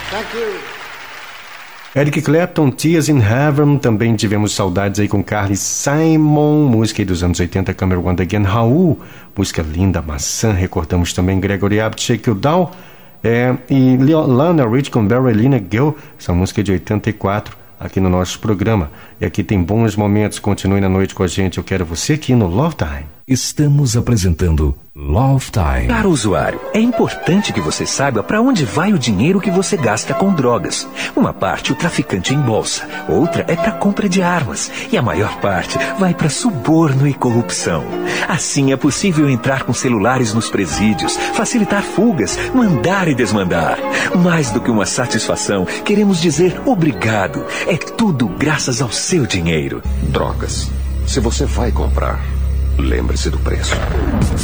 Thank you. Eric Clapton, Tears in Heaven. Também tivemos saudades aí com Carly Simon, música aí dos anos 80, Come Around Again. Raul, música linda, Maçã. Recordamos também Gregory Abbott, Shake You Down. E Lana Rich com Berlina Girl, essa música é de 84, aqui no nosso programa. E aqui tem bons momentos, continue na noite com a gente. Eu quero você aqui no Love Time. Estamos apresentando Love Time. Caro usuário, é importante que você saiba para onde vai o dinheiro que você gasta com drogas. Uma parte o traficante embolsa, outra é para compra de armas e a maior parte vai para suborno e corrupção. Assim é possível entrar com celulares nos presídios, facilitar fugas, mandar e desmandar. Mais do que uma satisfação, queremos dizer obrigado. É tudo graças ao seu dinheiro. Drogas. Se você vai comprar, lembre-se do preço.